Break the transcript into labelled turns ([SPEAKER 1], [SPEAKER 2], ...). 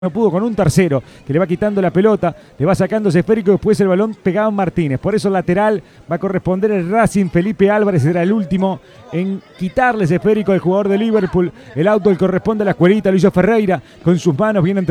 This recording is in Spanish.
[SPEAKER 1] No pudo con un tercero que le va quitando la pelota, le va sacando ese esférico y después el balón pegado en Martínez. Por eso el lateral va a corresponder el Racing. Felipe Álvarez será el último en quitarle ese esférico al jugador de Liverpool. El auto le corresponde a la escuelita, lo hizo Ferreira con sus manos bien entre